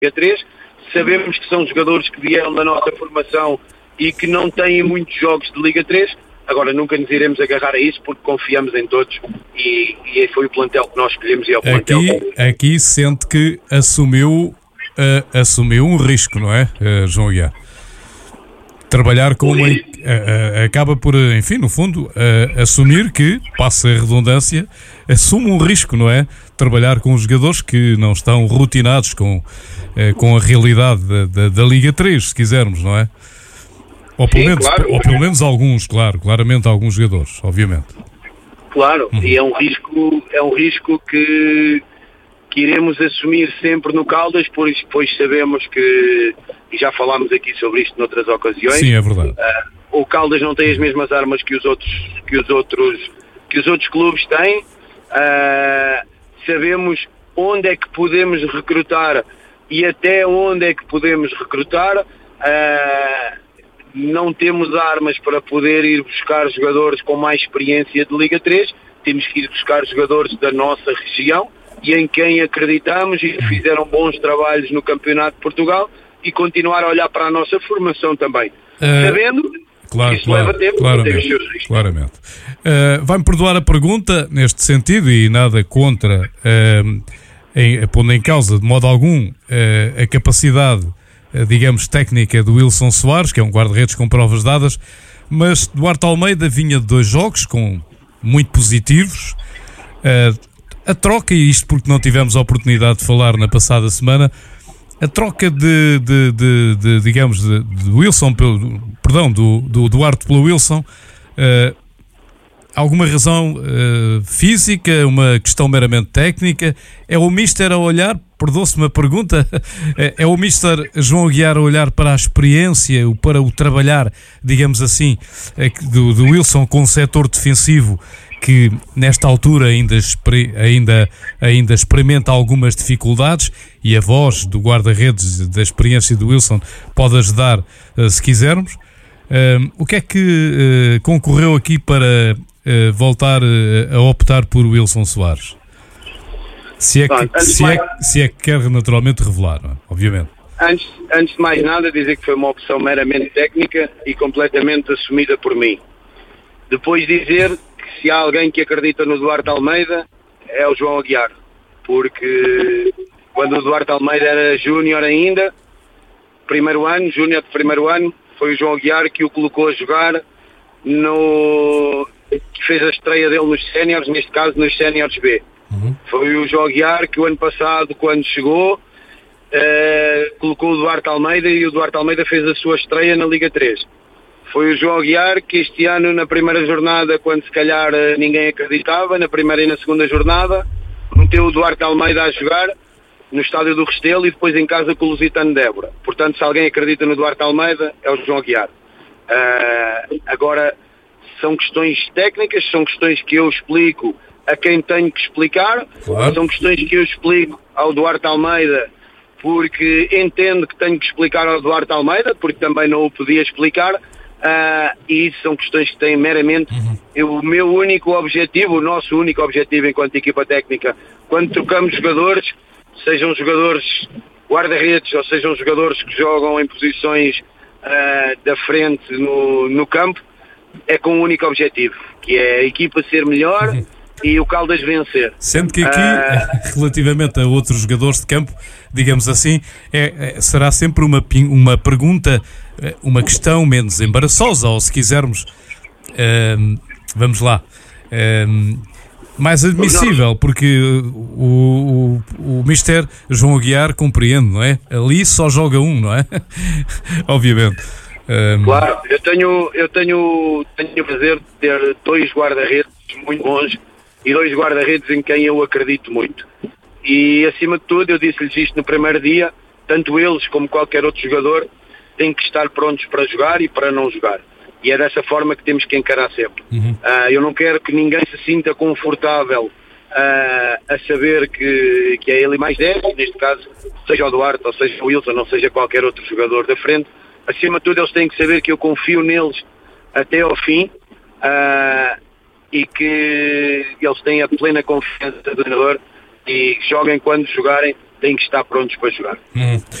Liga 3. Sabemos que são jogadores que vieram da nossa formação e que não têm muitos jogos de Liga 3. Agora, nunca nos iremos agarrar a isso porque confiamos em todos e foi o plantel que nós escolhemos e é o plantel. Aqui sente que assumiu um risco, não é, João Aguiar? Trabalhar com acaba por, enfim, no fundo, assumir que, passa a redundância, assume um risco, não é? Trabalhar com jogadores que não estão rotinados com a realidade da Liga 3, se quisermos, não é? Ou pelo menos alguns, claramente alguns jogadores, obviamente. Claro, e é um risco que iremos assumir sempre no Caldas, pois sabemos que, e já falámos aqui sobre isto noutras ocasiões. Sim, é verdade. O Caldas não tem as mesmas armas que os outros clubes têm. Sabemos onde é que podemos recrutar e até onde é que podemos recrutar. Não temos armas para poder ir buscar jogadores com mais experiência de Liga 3, temos que ir buscar jogadores da nossa região e em quem acreditamos e fizeram bons trabalhos no Campeonato de Portugal e continuar a olhar para a nossa formação também, sabendo que isso leva tempo, claramente. Vai-me perdoar a pergunta neste sentido e nada contra, pondo em causa de modo algum a capacidade, digamos, técnica do Wilson Soares, que é um guarda-redes com provas dadas, mas Duarte Almeida vinha de 2 jogos muito positivos. A troca, e isto porque não tivemos a oportunidade de falar na passada semana, a troca de Wilson, do Duarte pelo Wilson, alguma razão física, uma questão meramente técnica? É o Mister a olhar, perdoe-se-me a pergunta, é o Mister João Aguiar a olhar para a experiência, para o trabalhar, digamos assim, do Wilson com o setor defensivo, que nesta altura ainda experimenta algumas dificuldades, e a voz do guarda-redes da experiência do Wilson pode ajudar, se quisermos. O que é que concorreu aqui para voltar a optar por Wilson Soares? Se é que quer naturalmente revelar, não é? Obviamente. Antes de mais nada, dizer que foi uma opção meramente técnica e completamente assumida por mim. Depois dizer que se há alguém que acredita no Duarte Almeida é o João Aguiar, porque quando o Duarte Almeida era júnior ainda, júnior de primeiro ano, foi o João Aguiar que o colocou a jogar que fez a estreia dele nos séniores, neste caso nos séniores B. Foi o João Aguiar que o ano passado, quando chegou, colocou o Duarte Almeida e o Duarte Almeida fez a sua estreia na Liga 3. Foi o João Aguiar que este ano, na primeira jornada, quando se calhar ninguém acreditava, na primeira e na segunda jornada, meteu o Duarte Almeida a jogar no estádio do Restelo e depois em casa com o Lusitano de Évora. Portanto, se alguém acredita no Duarte Almeida, é o João Aguiar. Agora, são questões técnicas, são questões que eu explico a quem tenho que explicar, claro. São questões que eu explico ao Duarte Almeida porque entendo que tenho que explicar ao Duarte Almeida, porque também não o podia explicar, e isso são questões que têm meramente o meu único objetivo, o nosso único objetivo enquanto equipa técnica, quando trocamos jogadores, sejam jogadores guarda-redes ou sejam jogadores que jogam em posições da frente no campo, é com um único objetivo, que é a equipa ser melhor e o Caldas vencer. Sendo que aqui, relativamente a outros jogadores de campo, digamos assim, será sempre uma pergunta, uma questão menos embaraçosa, ou se quisermos, vamos lá, mais admissível, porque o Mister João Aguiar compreende, não é? Ali só joga um, não é? Obviamente. Claro, eu tenho o prazer de ter 2 guarda-redes muito bons e 2 guarda-redes em quem eu acredito muito. E acima de tudo, eu disse-lhes isto no primeiro dia, tanto eles como qualquer outro jogador têm que estar prontos para jogar e para não jogar. E é dessa forma que temos que encarar sempre. Eu não quero que ninguém se sinta confortável a saber que é ele e mais 10, neste caso, seja o Duarte, ou seja o Wilson, ou seja qualquer outro jogador da frente. Acima de tudo, eles têm que saber que eu confio neles até ao fim e que eles têm a plena confiança do treinador e joguem quando jogarem, têm que estar prontos para jogar.